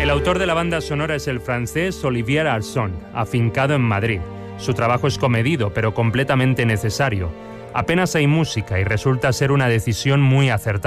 El autor de la banda sonora es el francés Olivier Arson, afincado en Madrid. Su trabajo es comedido, pero completamente necesario. Apenas hay música y resulta ser una decisión muy acertada.